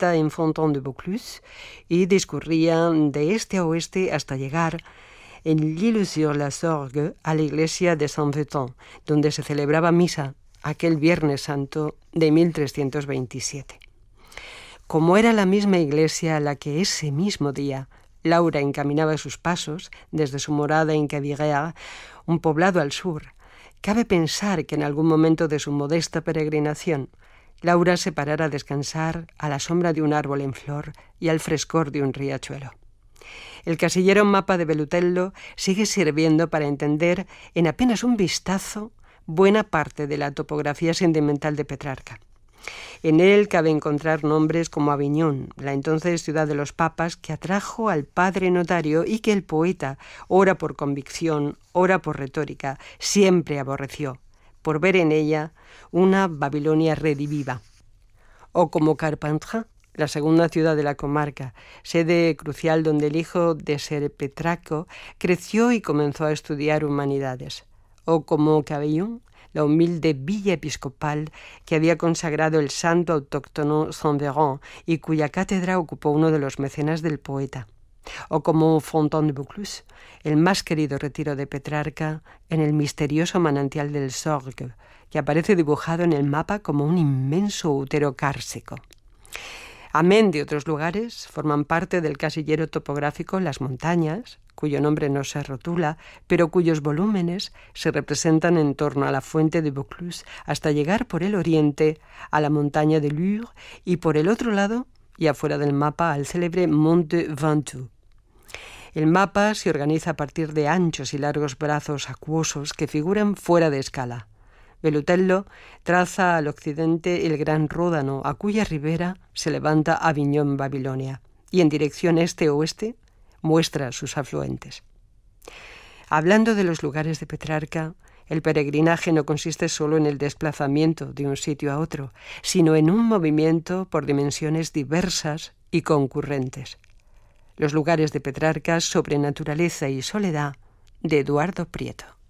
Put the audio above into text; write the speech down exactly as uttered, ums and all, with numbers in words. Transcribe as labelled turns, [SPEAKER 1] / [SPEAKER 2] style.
[SPEAKER 1] meta en Fontaine-de-Vaucluse y discurría de este a oeste hasta llegar en L'Île-sur-la-Sorgue a la iglesia de Saint-Vincent, donde se celebraba misa aquel Viernes Santo de mil trescientos veintisiete. Como era la misma iglesia a la que ese mismo día Laura encaminaba sus pasos desde su morada en Cabirère, un poblado al sur, cabe pensar que en algún momento de su modesta peregrinación Laura se parara a descansar a la sombra de un árbol en flor y al frescor de un riachuelo. El casillero mapa de Velutello sigue sirviendo para entender en apenas un vistazo buena parte de la topografía sentimental de Petrarca. En él cabe encontrar nombres como Aviñón, la entonces ciudad de los papas, que atrajo al padre notario y que el poeta, ora por convicción, ora por retórica, siempre aborreció, por ver en ella una Babilonia rediviva. O como Carpentras, la segunda ciudad de la comarca, sede crucial donde el hijo de Ser Petrarco creció y comenzó a estudiar humanidades. O como Cabellón, la humilde villa episcopal que había consagrado el santo autóctono Saint-Véran y cuya cátedra ocupó uno de los mecenas del poeta. O como Fontaine-de-Vaucluse, el más querido retiro de Petrarca en el misterioso manantial del Sorgue, que aparece dibujado en el mapa como un inmenso útero cársico. Amén de otros lugares, forman parte del casillero topográfico las montañas, cuyo nombre no se rotula, pero cuyos volúmenes se representan en torno a la fuente de Vaucluse hasta llegar por el oriente a la montaña de Lure y por el otro lado, y afuera del mapa, al célebre Monte Ventoux. El mapa se organiza a partir de anchos y largos brazos acuosos que figuran fuera de escala. Velutello traza al occidente el gran Ródano, a cuya ribera se levanta Aviñón, Babilonia, y en dirección este-oeste muestra sus afluentes. Hablando de los lugares de Petrarca, el peregrinaje no consiste solo en el desplazamiento de un sitio a otro, sino en un movimiento por dimensiones diversas y concurrentes. Los lugares de Petrarca sobre naturaleza y soledad, de Eduardo Prieto.